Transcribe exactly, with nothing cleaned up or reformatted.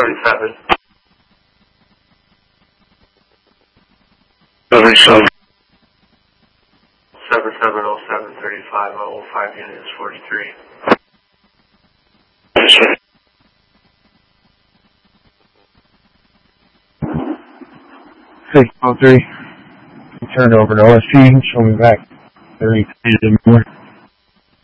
thirty-seven. thirty-seven. seven seven oh seven thirty-five oh five units forty-three. Yes, sir. six oh three. Turn over to O S P. Show me back. thirty feet or more.